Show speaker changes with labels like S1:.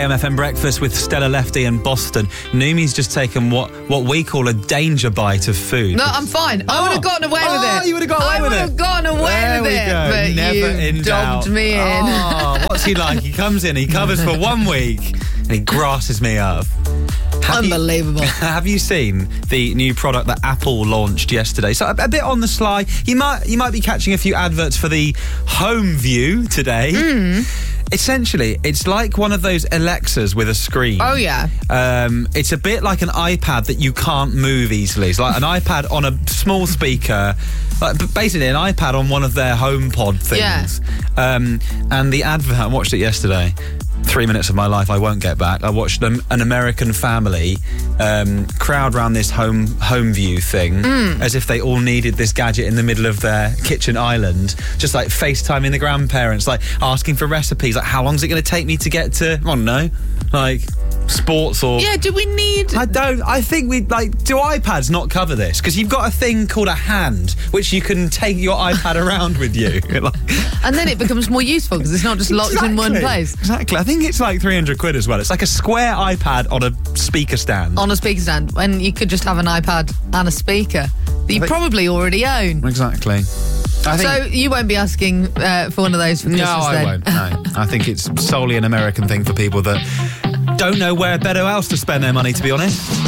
S1: AM/FM breakfast with Stella Lefty and Boston. Numi's just taken what we call a danger bite of food.
S2: No, I'm fine. I would have gotten away with it.
S1: Oh, you would have got away with it.
S2: I would have gotten away with it.
S1: Go.
S2: But
S1: Never in
S2: you
S1: doubt.
S2: dobbed me in.
S1: Oh, what's he like? He comes in, he covers for 1 week, and he grasses me up.
S2: Unbelievable.
S1: Have you seen the new product that Apple launched yesterday? So a bit on the sly. You might be catching a few adverts for the Home View today. Essentially, it's like one of those Alexas with a screen.
S2: Oh, yeah.
S1: It's a bit like an iPad that you can't move easily. It's like an iPad on a small speaker, like basically an iPad on one of their HomePod things.
S2: Yeah.
S1: And the advert, I watched it yesterday. 3 minutes of my life I won't get back. I watched an American family crowd around this home view thing as if they all needed this gadget in the middle of their kitchen island, just like FaceTiming the grandparents, like asking for recipes, like how long is it going to take me to get to, I don't know, like sports or...
S2: Yeah, do we need...
S1: I think do iPads not cover this? Because you've got a thing called a hand, which you can take your iPad around with you.
S2: And then it becomes more useful because it's not just locked in one place.
S1: Exactly. I think it's like 300 quid as well. It's like a square iPad on a speaker stand.
S2: On a speaker stand, when you could just have an iPad and a speaker that you probably already own.
S1: Exactly.
S2: So you won't be asking for one of those for Christmas
S1: No, I won't. No. I think it's solely an American thing for people that don't know where better else to spend their money, to be honest.